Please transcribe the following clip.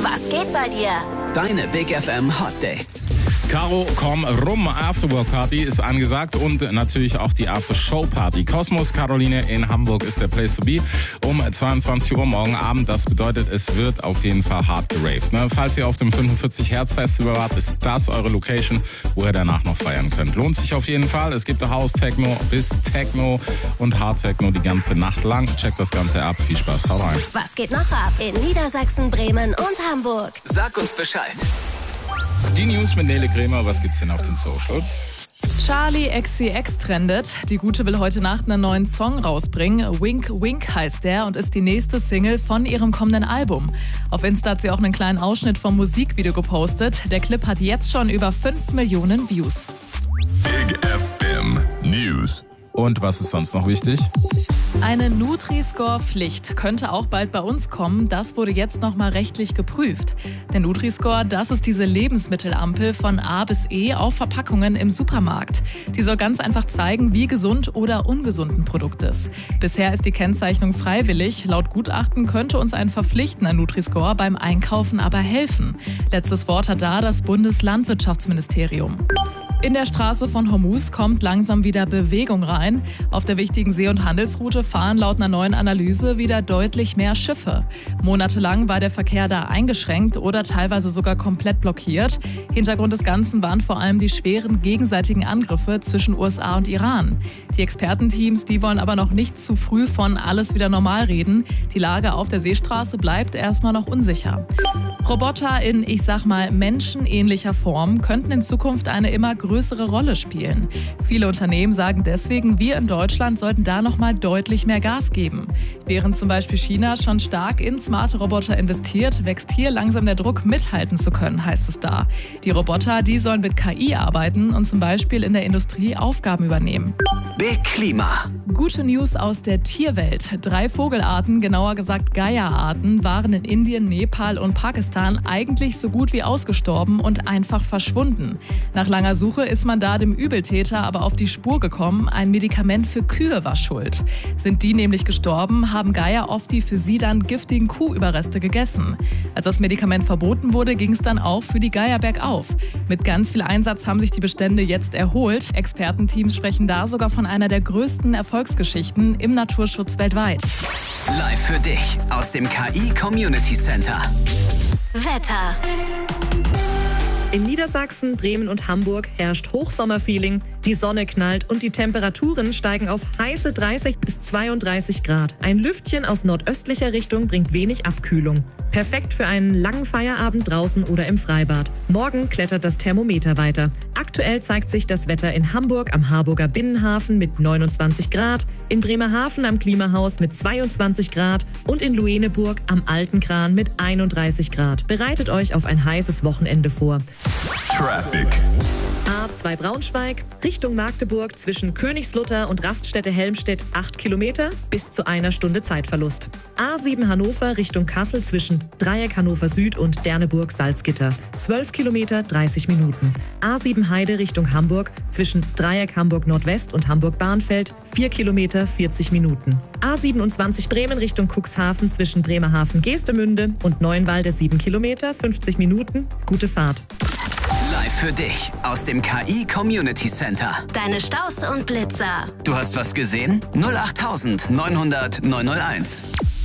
Was geht bei dir? Deine Big FM Hot Dates. Caro, komm rum, Afterwork Party ist angesagt und natürlich auch die After-Show Party. Kosmos Caroline in Hamburg ist der Place to be um 22 Uhr morgen Abend. Das bedeutet, es wird auf jeden Fall hart geraved. Ne? Falls ihr auf dem 45 Hertz Festival wart, ist das eure Location, wo ihr danach noch feiern könnt. Lohnt sich auf jeden Fall. Es gibt House Techno bis Techno und Hard Techno die ganze Nacht lang. Checkt das Ganze ab. Viel Spaß. Haut rein. Was geht noch ab in Niedersachsen, Bremen und Hamburg? Sag uns Bescheid. Die News mit Nele Krämer. Was gibt's denn auf den Socials? Charli XCX trendet. Die Gute will heute Nacht einen neuen Song rausbringen. Wink Wink heißt der und ist die nächste Single von ihrem kommenden Album. Auf Insta hat sie auch einen kleinen Ausschnitt vom Musikvideo gepostet. Der Clip hat jetzt schon über 5 Millionen Views. Big FM News. Und was ist sonst noch wichtig? Eine Nutri-Score-Pflicht könnte auch bald bei uns kommen. Das wurde jetzt nochmal rechtlich geprüft. Der Nutri-Score, das ist diese Lebensmittelampel von A bis E auf Verpackungen im Supermarkt. Die soll ganz einfach zeigen, wie gesund oder ungesund ein Produkt ist. Bisher ist die Kennzeichnung freiwillig. Laut Gutachten könnte uns ein verpflichtender Nutri-Score beim Einkaufen aber helfen. Letztes Wort hat da das Bundeslandwirtschaftsministerium. In der Straße von Hormuz kommt langsam wieder Bewegung rein. Auf der wichtigen See- und Handelsroute fahren laut einer neuen Analyse wieder deutlich mehr Schiffe. Monatelang war der Verkehr da eingeschränkt oder teilweise sogar komplett blockiert. Hintergrund des Ganzen waren vor allem die schweren gegenseitigen Angriffe zwischen USA und Iran. Die Expertenteams, die wollen aber noch nicht zu früh von alles wieder normal reden. Die Lage auf der Seestraße bleibt erstmal noch unsicher. Roboter in, ich sag mal, menschenähnlicher Form könnten in Zukunft eine immer größere Rolle spielen. Viele Unternehmen sagen deswegen, wir in Deutschland sollten da noch mal deutlich mehr Gas geben. Während zum Beispiel China schon stark in smarte Roboter investiert, wächst hier langsam der Druck, mithalten zu können, heißt es da. Die Roboter, die sollen mit KI arbeiten und zum Beispiel in der Industrie Aufgaben übernehmen. Big Klima. Gute News aus der Tierwelt. 3 Vogelarten, genauer gesagt Geierarten, waren in Indien, Nepal und Pakistan eigentlich so gut wie ausgestorben und einfach verschwunden. Nach langer Suche ist man da dem Übeltäter aber auf die Spur gekommen. Ein Medikament für Kühe war schuld. Sind die nämlich gestorben, haben Geier oft die für sie dann giftigen Kuhüberreste gegessen. Als das Medikament verboten wurde, ging es dann auch für die Geier bergauf. Mit ganz viel Einsatz haben sich die Bestände jetzt erholt. Expertenteams sprechen da sogar von einer der größten Erfolgsgeschichten im Naturschutz weltweit. Live für dich aus dem KI Community Center. Wetter. In Niedersachsen, Bremen und Hamburg herrscht Hochsommerfeeling. Die Sonne knallt und die Temperaturen steigen auf heiße 30 bis 32 Grad. Ein Lüftchen aus nordöstlicher Richtung bringt wenig Abkühlung. Perfekt für einen langen Feierabend draußen oder im Freibad. Morgen klettert das Thermometer weiter. Aktuell zeigt sich das Wetter in Hamburg am Harburger Binnenhafen mit 29 Grad, in Bremerhaven am Klimahaus mit 22 Grad und in Lueneburg am Alten Kran mit 31 Grad. Bereitet euch auf ein heißes Wochenende vor. Traffic. A2 Braunschweig, Richtung Magdeburg zwischen Königslutter und Raststätte Helmstedt 8 Kilometer bis zu 1 Stunde Zeitverlust. A7 Hannover Richtung Kassel zwischen Dreieck Hannover Süd und Derneburg-Salzgitter 12 Kilometer 30 Minuten. A7 Heide Richtung Hamburg zwischen Dreieck Hamburg Nordwest und Hamburg-Bahnfeld 4 Kilometer 40 Minuten. A27 Bremen Richtung Cuxhaven zwischen Bremerhaven-Geestemünde und Neuenwalde 7 Kilometer 50 Minuten. Gute Fahrt. Live für dich aus dem KI Community Center. Deine Staus und Blitzer. Du hast was gesehen? 08900 901.